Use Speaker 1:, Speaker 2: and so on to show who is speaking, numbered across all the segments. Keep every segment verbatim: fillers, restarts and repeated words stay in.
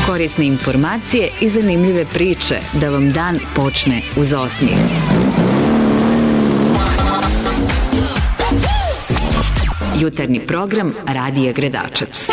Speaker 1: Korisne informacije i zanimljive priče da vam dan počne uz osmijeh. Jutarnji program Radija Gredačac.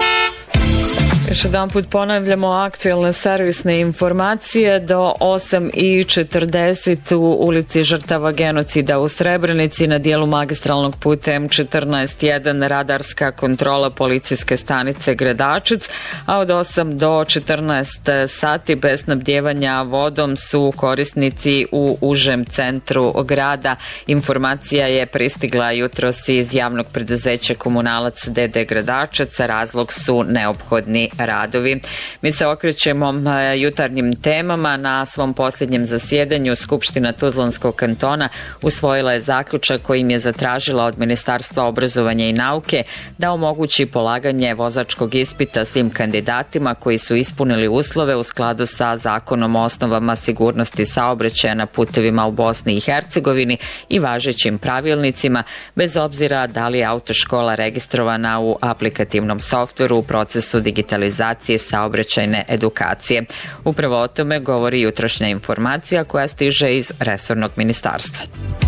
Speaker 2: Još jedan put ponavljamo aktuelne servisne informacije. Do osam i četrdeset u ulici žrtava genocida u Srebrenici na dijelu magistralnog puta M četrnaest jedan radarska kontrola policijske stanice Gredačac, a od osam do četrnaest sati bez snabdijevanja vodom su korisnici u užem centru grada. Informacija je pristigla jutros iz javnog preduzeća Komunalac D D Gredačac, razlog su neophodni radovi. Mi se okrećemo jutarnjim temama. Na svom posljednjem zasjedanju Skupština Tuzlanskog kantona usvojila je zaključak kojim je zatražila od Ministarstva obrazovanja i nauke da omogući polaganje vozačkog ispita svim kandidatima koji su ispunili uslove u skladu sa Zakonom o osnovama sigurnosti saobraćaja na putevima u Bosni i Hercegovini i važećim pravilnicima, bez obzira da li je autoškola registrovana u aplikativnom softveru u procesu digitalizacije saobraćajne edukacije. Upravo o tome govori jutrošnja informacija koja stiže iz resornog ministarstva.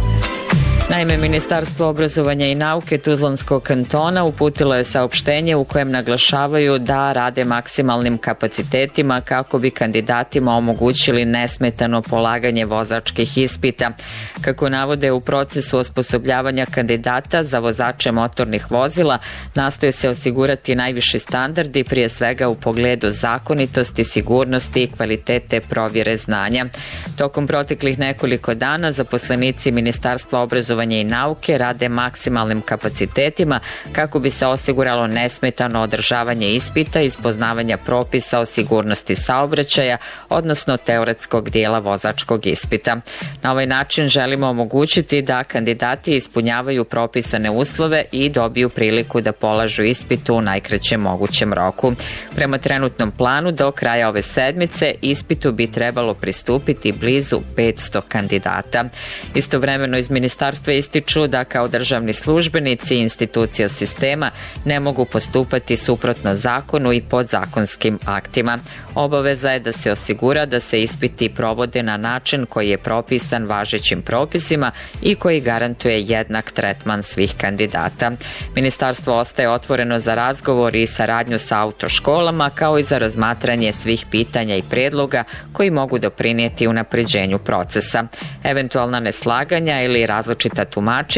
Speaker 2: Naime, Ministarstvo obrazovanja i nauke Tuzlanskog kantona uputilo je saopštenje u kojem naglašavaju da rade maksimalnim kapacitetima kako bi kandidatima omogućili nesmetano polaganje vozačkih ispita. Kako navode, u procesu osposobljavanja kandidata za vozače motornih vozila nastoje se osigurati najviši standardi, prije svega u pogledu zakonitosti, sigurnosti i kvalitete provjere znanja. Tokom proteklih nekoliko dana zaposlenici Ministarstva obrazovanja i nauke rade maksimalnim kapacitetima kako bi se osiguralo nesmetano održavanje ispita iz poznavanja propisa o sigurnosti saobraćaja, odnosno teoretskog dijela vozačkog ispita. Na ovaj način želimo omogućiti da kandidati ispunjavaju propisane uslove i dobiju priliku da polažu ispit u najkraćem mogućem roku. Prema trenutnom planu, do kraja ove sedmice ispitu bi trebalo pristupiti blizu petsto kandidata. Istovremeno iz ministarstva ističu da kao državni službenici i institucija sistema ne mogu postupati suprotno zakonu i podzakonskim aktima. Obaveza je da se osigura da se ispiti provode na način koji je propisan važećim propisima i koji garantuje jednak tretman svih kandidata. Ministarstvo ostaje otvoreno za razgovor i saradnju sa autoškolama, kao i za razmatranje svih pitanja i prijedloga koji mogu doprinijeti unapređenju procesa. Eventualna neslaganja ili različita tumačenja